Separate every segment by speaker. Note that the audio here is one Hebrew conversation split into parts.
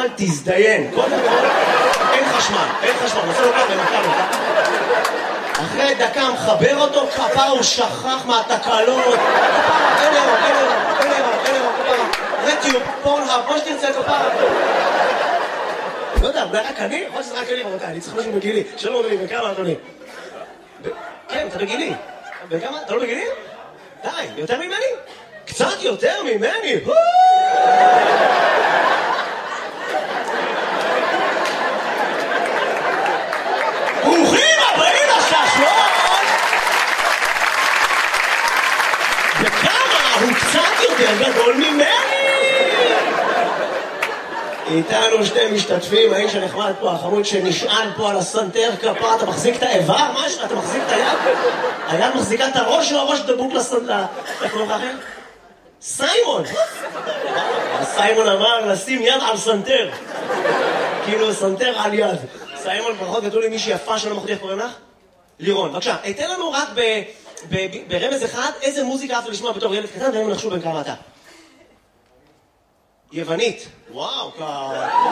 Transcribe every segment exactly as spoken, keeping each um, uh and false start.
Speaker 1: חשמל, תזדיין. קודם כל, אין חשמל, אין חשמל, נעשה לו ככה, נעשה לו ככה. אחרי דקה מחבר אותו, כפרה הוא שכח מהתקלות. כפרה, אין אירו, אין אירו, אין אירו, אין אירו, כפרה. רטיוב, פורנהאב, מה שתרצה, כפרה. לא יודע, אולי רק אני? יכול שזה רק אני, רבותיי, אני צריך משהו בגילי. שלום אדוני, בכמה אדוני? כן, אתה בגילי. בכמה? אתה לא בגילי? די, יותר ממני? קצת יותר ממני! ברוכים הבאים לששלון! וכמה הוא קצת יותר גדול ממני! איתנו שתי משתתפים, האיש הנחמד פה, החמוד שנשען פה על הסנטר כפרה, אתה מחזיק את האיבר? משהו? אתה מחזיק את היד? היד מחזיקה את הראש או הראש דבוק לסנטר? איך קוראים לך אחר? סיימון! סיימון אמר לשים יד על סנטר. כאילו סנטר על יד. סיימון, פחות כתוב לי מישהי יפה שלא מחודי, איך קוראים לך? לירון. בבקשה, היתן לנו רק ברמז אחד, איזה מוזיקה אהבת לשמוע בתור ילד קטן, והם נחשו בין כמה אתה. יוונית. וואו, כ...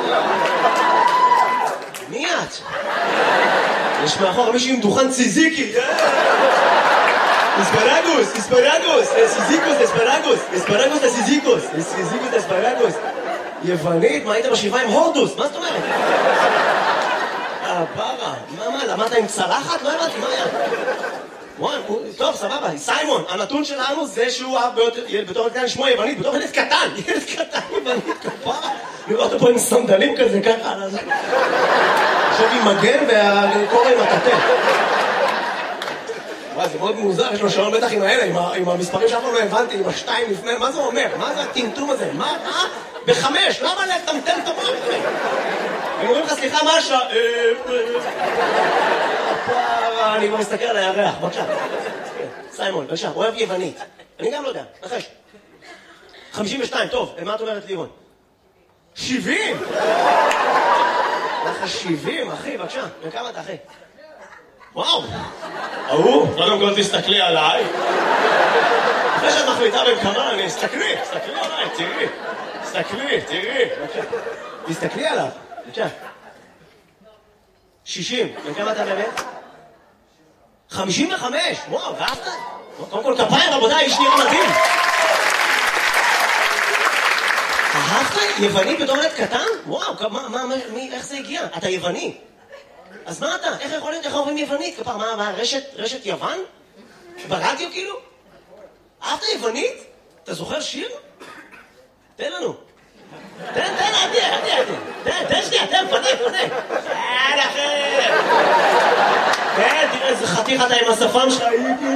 Speaker 1: מי את? יש מאחור מישהי עם דוכן ציזיקי. אספרגוס, אספרגוס, סיזיקוס, אספרגוס, אספרגוס לסיזיקוס, סיזיקוס לאספרגוס. יוונית, מה היית בשבעה עם הורדוס? מה זאת אומרת? אה, פרה, מה, מה, למדת עם צלחת? לא הבנתי, מה היה? וואי, טוב, סבבה, סיימון, הנתון שלנו זה שהוא אהב בתור קטן שמו יוונית, בתור ילד קטן, ילד קטן יוונית, כפרה. נראה אותו פה עם סנדלים כזה, ככה, על הזה. עכשיו עם מגן והקורא עם הקטן. וואי, זה מאוד מוזר, יש לו שעון בטח עם האלה, עם המספרים שאף פעם לא הבנתי, עם השתיים לפני, מה זה אומר? מה זה הטמטום הזה? מה? מה? בחמש, למה לטמטם את המוח? הם אומרים לך, סליחה, מה השעה? פרה, אני כבר מסתכל על הירח, בבקשה. סיימון, בבקשה, אוהב יוונית. אני גם לא יודע, נחש. חמישים ושתיים, טוב, מה את אומרת לירון? שבעים! לך שבעים, אחי, בבקשה. וכמה אתה, אחי? וואו! אהו, קודם כל תסתכלי עליי. אחרי שאת מחליטה בין כמה, אני אסתכלי, תסתכלי עליי, תראי. תסתכלי, תראי. תסתכלי עליו, בבקשה. שישים, וכמה אתה באמת? חמישים וחמש, וואו, ואהבת? קודם כל כפיים, רבותיי, איש נראה מדהים. אהבת יווני בתור ילד קטן? וואו, איך זה הגיע? אתה יווני. אז מה אתה? איך יכול להיות? איך אומרים יוונית? כפר, מה, מה, רשת, רשת יוון? ברדיו כאילו? אהבת יוונית? אתה זוכר שיר? תן לנו. תן, תן, עדי, עדי, עדי. תן, תן שנייה, תן, פנה, פנה. תן, אחר. תן, תראה איזה חתיך אתה עם השפם שלך.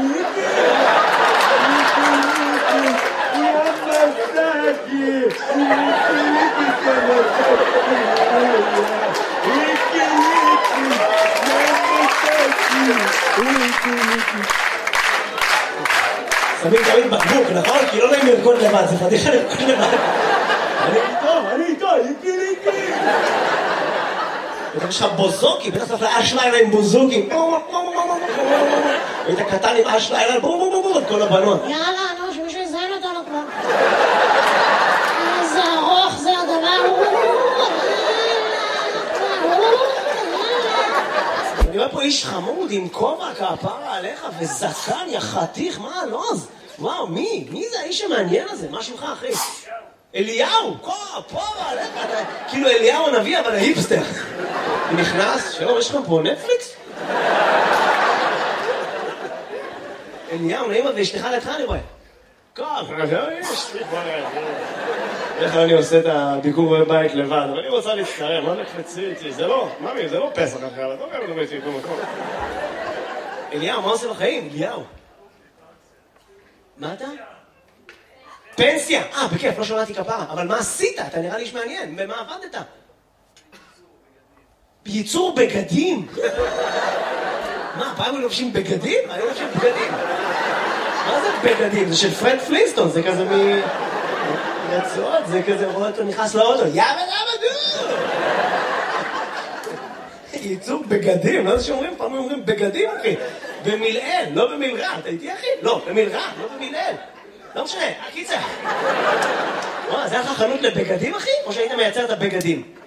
Speaker 1: שמים תמיד בקבוק, נכון? כי לא נעים לרקוד לבד, זה פתיחה לרקוד לבד. אני איתו, אני איתו, איתי, איתי. יש לך בוזוקי, בטח צריך לאש לילה עם בוזוקי. היית קטן עם אש לילה, בואו בואו בואו, כל הבנות.
Speaker 2: יאללה, נו, שמישהו יזיין אותנו כבר. איזה ארוך זה הדבר.
Speaker 1: אני רואה פה איש חמוד עם כובע כפרה עליך וזקן, יא חתיך, מה הלוז? וואו, מי? מי זה האיש המעניין הזה? מה שמך, אחי? אליהו! כפרה עליך, כאילו אליהו הנביא, אבל ההיפסטר. נכנס, שלום, יש לכם פה נטפליקס? אליהו, נעימה ואשתך לידך אני רואה. כפרה, יש לי כבר... איך אני עושה את הביקור בבית לבד, אבל אני רוצה להצטרם, מה נקפצי איתי? זה לא, ממי, זה לא פסח אחר, לא גם לדבר איתי במקום. אליהו, מה עושה בחיים? אליהו. מה אתה? פנסיה! אה, בכיף, לא שמעתי כפרה, אבל מה עשית? אתה נראה לי איש מעניין, במה עבדת? ייצור בגדים? מה, פעם היו לובשים בגדים? היו לובשים בגדים. מה זה בגדים? זה של פרד פלינסטון, זה כזה מ... רצועות, זה כזה רואה אותו נכנס לאוטו, יאבא יאבא דו! ייצוג בגדים, לא זה שאומרים, פעם אומרים בגדים, אחי. במילאל, לא במילרע, אתה איתי, אחי? לא, במילרע, לא במילאל. לא משנה, הקיצר. וואו, זה היה לך חנות לבגדים, אחי? או שהיית מייצר את הבגדים?